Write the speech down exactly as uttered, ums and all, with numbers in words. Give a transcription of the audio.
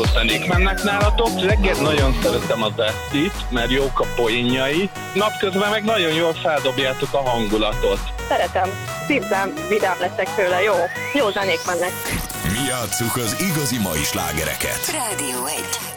zenék mennek nálatok. Reggel nagyon szeretem az esztit, mert jók a poénjai. Napközben meg nagyon jól feldobjátok a hangulatot. Szeretem. Szívem, vidám leszek tőle. Jó. Jó zenék mennek. Mi játsszuk az igazi mai slágereket. Rádió egy.